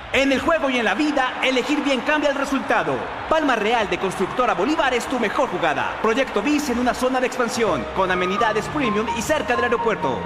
En el juego y en la vida, elegir bien cambia el resultado. Palma Real de Constructora Bolívar es tu mejor jugada. Proyecto BIS en una zona de expansión, con amenidades premium y cerca del aeropuerto.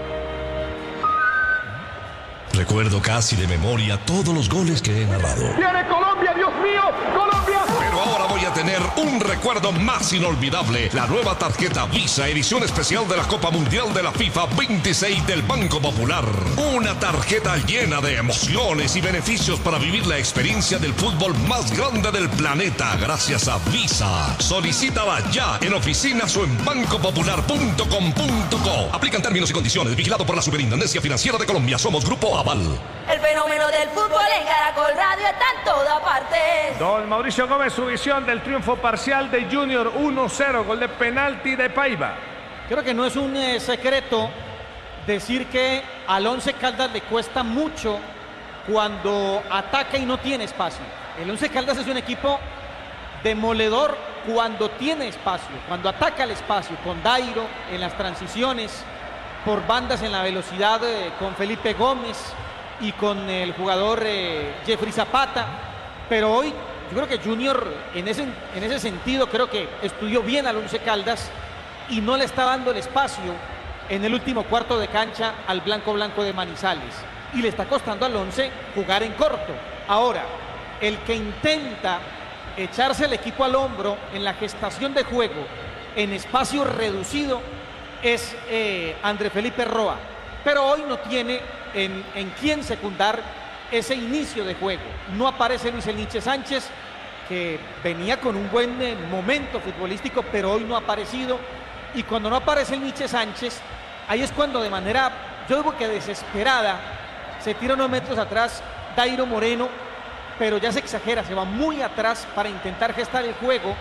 Recuerdo casi de memoria todos los goles que he narrado. ¡Viene Colombia, Dios mío! ¡Colombia! Pero ahora voy a tener un recuerdo más inolvidable. La nueva tarjeta Visa, edición especial de la Copa Mundial de la FIFA 26 del Banco Popular. Una tarjeta llena de emociones y beneficios para vivir la experiencia del fútbol más grande del planeta gracias a Visa. Solicítala ya en oficinas o en bancopopular.com.co. Aplican términos y condiciones. Vigilado por la Superintendencia Financiera de Colombia. Somos Grupo Aval. El fenómeno del fútbol en Caracol Radio está en toda parte. Don Mauricio Gómez, su visión del triunfo parcial de Junior 1-0, gol de penalti de Paiva. Creo que no es un secreto decir que al Once Caldas le cuesta mucho cuando ataca y no tiene espacio. El Once Caldas es un equipo demoledor cuando tiene espacio, cuando ataca el espacio, con Dairo en las transiciones, por bandas en la velocidad con Felipe Gómez y con el jugador Jeffrey Zapata. Pero hoy yo creo que Junior en ese sentido creo que estudió bien al Once Caldas y no le está dando el espacio en el último cuarto de cancha al blanco de Manizales, y le está costando al Once jugar en corto. Ahora, el que intenta echarse el equipo al hombro en la gestación de juego en espacio reducido es André Felipe Roa, pero hoy no tiene en quién secundar ese inicio de juego. No aparece Luis El Niche Sánchez, que venía con un buen momento futbolístico, pero hoy no ha aparecido. Y cuando no aparece el Niche Sánchez, ahí es cuando de manera, yo digo que desesperada, se tira unos metros atrás Dairo Moreno, pero ya se exagera, se va muy atrás para intentar gestar el juego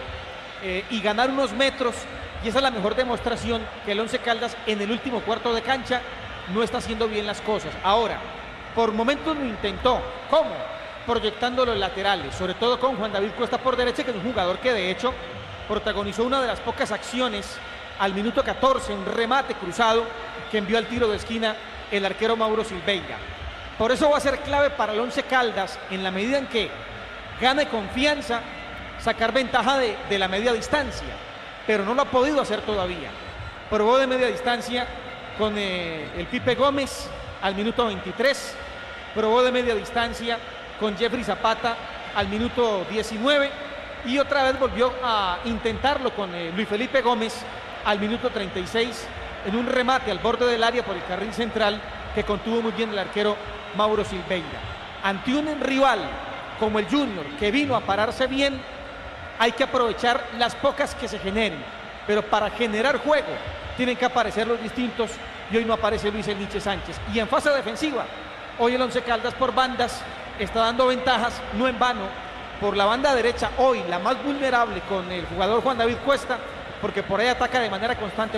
y ganar unos metros. Y esa es la mejor demostración que el Once Caldas en el último cuarto de cancha no está haciendo bien las cosas. Ahora, por momentos lo intentó. ¿Cómo? Proyectando los laterales, sobre todo con Juan David Cuesta por derecha, que es un jugador que de hecho protagonizó una de las pocas acciones al minuto 14, un remate cruzado que envió al tiro de esquina el arquero Mauro Silveira. Por eso va a ser clave para el Once Caldas, en la medida en que gane confianza, sacar ventaja de la media distancia, pero no lo ha podido hacer todavía. Probó de media distancia con el Pipe Gómez al minuto 23, probó de media distancia con Jeffrey Zapata al minuto 19 y otra vez volvió a intentarlo con Luis Felipe Gómez al minuto 36 en un remate al borde del área por el carril central que contuvo muy bien el arquero Mauro Silveira. Ante un rival como el Junior, que vino a pararse bien, hay que aprovechar las pocas que se generen, pero para generar juego tienen que aparecer los distintos, y hoy no aparece Luis El Niche Sánchez. Y en fase defensiva, hoy el Once Caldas por bandas está dando ventajas, no en vano. Por la banda derecha, hoy la más vulnerable con el jugador Juan David Cuesta, porque por ahí ataca de manera constante